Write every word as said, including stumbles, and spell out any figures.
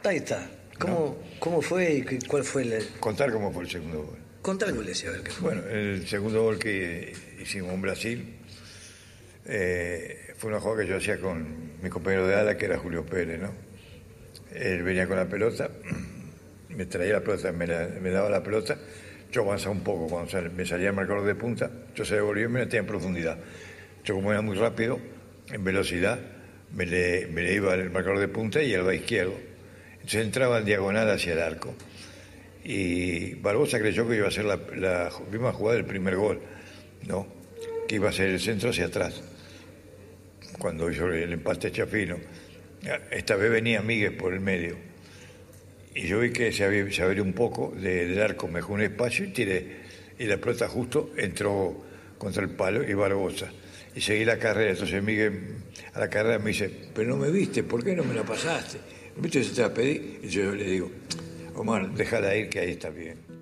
Ahí está. ¿Cómo, ¿no? ¿Cómo fue y cuál fue el...? Contar cómo fue el segundo gol. Contar el gol ese, a ver qué fue. Bueno, el segundo gol que hicimos en Brasil eh, fue una jugada que yo hacía con mi compañero de ala, que era Julio Pérez, ¿no? Él venía con la pelota, me traía la pelota, me, la, me daba la pelota, yo avanzaba un poco, cuando sal, me salía el marcador de punta, yo se devolvía y me metía en profundidad. Yo, como era muy rápido, en velocidad, me le, me le iba al marcador de punta y al va izquierdo. Entonces entraba en diagonal hacia el arco. Y Barbosa creyó que iba a ser la, la misma jugada del primer gol, ¿no? Que iba a ser el centro hacia atrás, cuando hizo el empate Chafino. Esta vez venía Miguel por el medio. Y yo vi que se, había, se abrió un poco de, del arco, me dejó un espacio y tiré. Y la pelota justo entró contra el palo y Barbosa. Y seguí la carrera. Entonces Miguel a la carrera me dice, pero no me viste, ¿por qué no me la pasaste? ¿Viste que se te la pedí? Y yo le digo, Omar, déjala ir que ahí está bien.